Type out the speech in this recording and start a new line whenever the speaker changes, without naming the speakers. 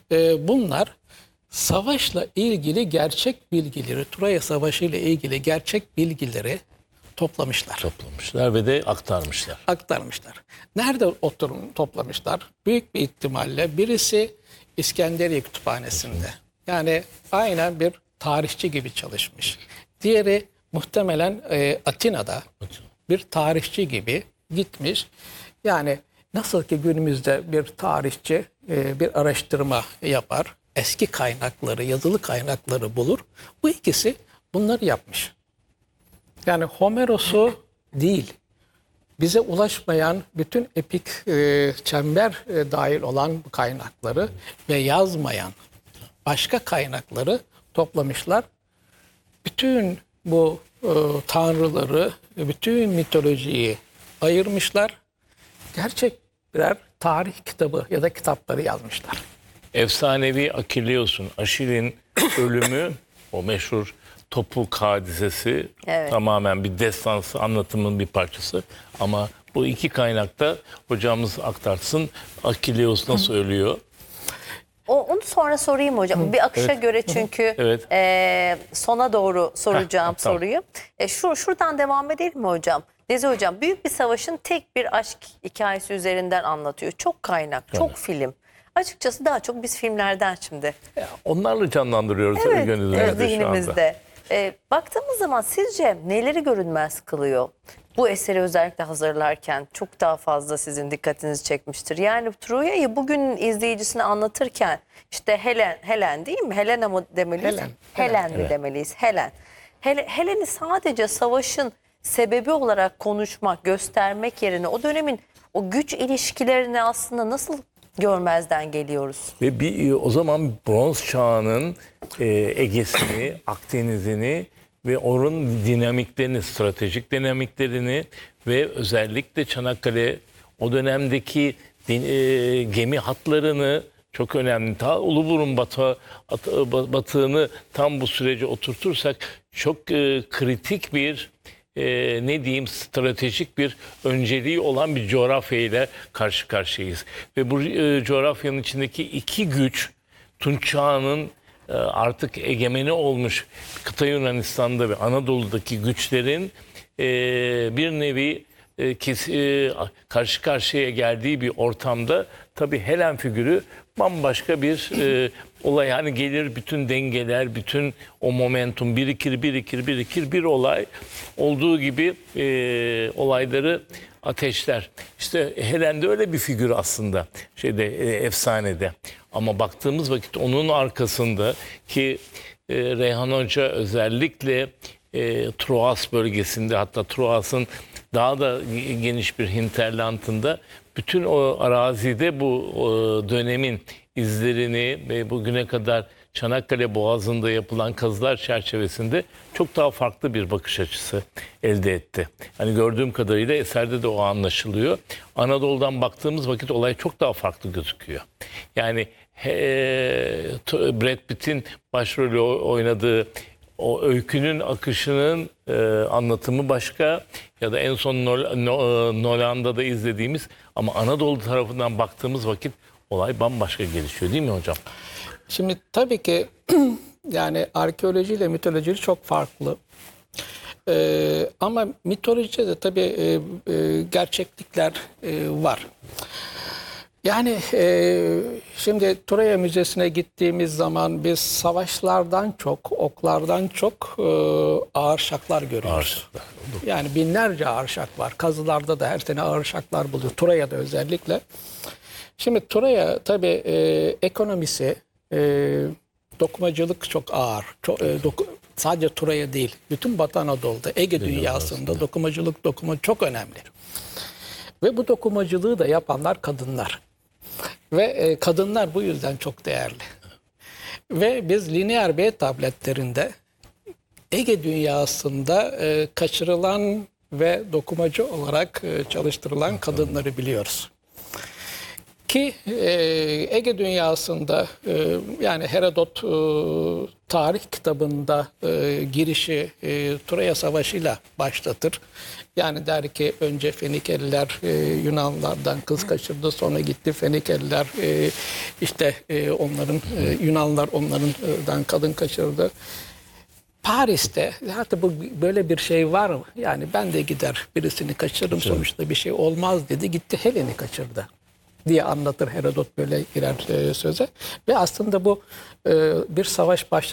bunlar savaşla ilgili gerçek bilgileri, Troya Savaşı ile ilgili gerçek bilgileri toplamışlar.
Toplamışlar ve de
Aktarmışlar. Nerede toplamışlar? Büyük bir ihtimalle birisi İskenderiye Kütüphanesi'nde. Yani aynen bir tarihçi gibi çalışmış. Diğeri muhtemelen Atina'da bir tarihçi gibi gitmiş. Yani nasıl ki günümüzde bir tarihçi bir araştırma yapar, eski kaynakları, yazılı kaynakları bulur. Bu ikisi bunları yapmış. Yani Homeros'u değil, bize ulaşmayan bütün epik çember dahil olan bu kaynakları ve yazmayan başka kaynakları toplamışlar. Bütün bu tanrıları, bütün mitolojiyi ayırmışlar. Gerçek birer tarih kitabı ya da kitapları yazmışlar.
Efsanevi Akileus'un, Aşil'in ölümü, o meşhur topuk hadisesi,
Evet.
tamamen bir destansı anlatımın bir parçası. Ama bu iki kaynakta hocamız aktarsın, Akileus nasıl ölüyor?
Onu sonra sorayım hocam. Bir akışa göre çünkü
Evet.
sona doğru soracağım
Tamam.
soruyu. Şuradan devam edelim mi hocam? Nezi hocam, büyük bir savaşın tek bir aşk hikayesi üzerinden anlatıyor. Çok kaynak, çok film. Açıkçası daha çok biz filmlerden şimdi.
Onlarla canlandırıyoruz gönüllerimizde şu anda.
Zihnimizde. Baktığımız zaman sizce neleri görünmez kılıyor? Bu eseri özellikle hazırlarken çok daha fazla sizin dikkatinizi çekmiştir. Yani Troya'yı bugün izleyicisine anlatırken işte Helen değil mi? Helena mı demeliyiz? Helen mi demeliyiz? Helen'i sadece savaşın sebebi olarak konuşmak, göstermek yerine o dönemin o güç ilişkilerini aslında nasıl görmezden geliyoruz?
Ve o zaman bronz çağının Ege'sini, Akdeniz'ini ve onun dinamiklerini, stratejik dinamiklerini ve özellikle Çanakkale o dönemdeki gemi hatlarını çok önemli. Ta Uluburun batığını tam bu sürece oturtursak çok kritik bir stratejik bir önceliği olan bir coğrafyayla karşı karşıyayız. Ve bu coğrafyanın içindeki iki güç Tunç Çağı'nın artık egemeni olmuş kıta Yunanistan'da ve Anadolu'daki güçlerin bir nevi karşı karşıya geldiği bir ortamda tabii Helen figürü bambaşka bir olay. Yani gelir bütün dengeler, bütün o momentum birikir bir olay olduğu gibi olayları ateşler. İşte Helen de öyle bir figür aslında efsanede. Ama baktığımız vakit onun arkasında ki Reyhan Hoca özellikle Troas bölgesinde, hatta Troas'ın daha da geniş bir hinterlandında bütün o arazide bu dönemin izlerini ve bugüne kadar Çanakkale Boğazı'nda yapılan kazılar çerçevesinde çok daha farklı bir bakış açısı elde etti. Hani gördüğüm kadarıyla eserde de o anlaşılıyor. Anadolu'dan baktığımız vakit olay çok daha farklı gözüküyor. Yani Brad Pitt'in başrolü oynadığı o öykünün akışının anlatımı başka, ya da en son Nolan'da da izlediğimiz, ama Anadolu tarafından baktığımız vakit olay bambaşka gelişiyor değil mi hocam?
Şimdi tabii ki yani arkeoloji ile mitoloji çok farklı. Ama mitolojide de tabii gerçeklikler var. Yani şimdi Troya Müzesi'ne gittiğimiz zaman biz savaşlardan çok, oklardan çok ağır şaklar görüyoruz. Yani binlerce ağır şak var. Kazılarda da her sene ağır şaklar buluyor. Troya'da özellikle. Şimdi Troya tabii ekonomisi, dokumacılık çok ağır. Sadece Troya değil, bütün Batı Anadolu'da, Ege dünyasında dokumacılık çok önemli. Ve bu dokumacılığı da yapanlar kadınlar. Ve kadınlar bu yüzden çok değerli. Ve biz lineer B tabletlerinde Ege dünyasında kaçırılan ve dokumacı olarak çalıştırılan kadınları biliyoruz. Ki Ege dünyasında yani Herodot tarih kitabında girişi Troya Savaşı'yla başlatır. Yani der ki önce Fenikeliler Yunanlardan kız kaçırdı, sonra gitti Fenikeliler işte onların Yunanlar onlardan kadın kaçırdı. Paris'te hatta bu böyle bir şey var mı? Yani ben de gider birisini kaçırırım sonuçta bir şey olmaz dedi. Gitti Helen'i kaçırdı diye anlatır Herodot böyle girer söze. Ve aslında bu bir savaş başladı.